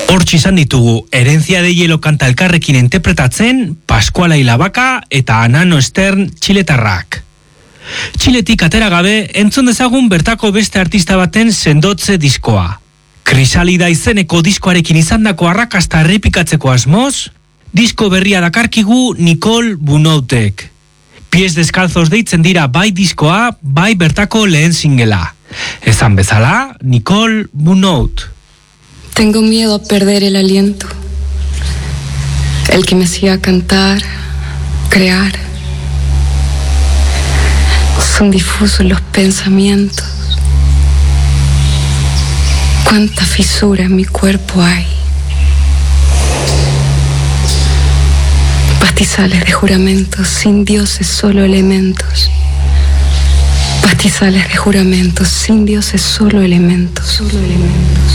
Hortxe izan ditugu, Herencia de Hielo kanta elkarrekin interpretatzen, Pascuala Ilabaka eta Anano Stern txiletarrak. Txiletik atera gabe, entzun dezagun bertako beste artista baten sendotze diskoa. Krisalida izeneko diskoarekin izandako arrakasta errepikatzeko asmoz, disko berria dakarkigu Nicole Bunoutek. Pies deskalzos deitzen dira bai diskoa, bai bertako lehen singela. Esan bezala, Nicole Bunout. Tengo miedo a perder el aliento, el que me hacía cantar, crear. Son difusos los pensamientos. Cuánta fisura en mi cuerpo hay. Pastizales de juramentos, sin dioses, solo elementos. Pastizales de juramentos, sin dioses, solo elementos. Solo elementos.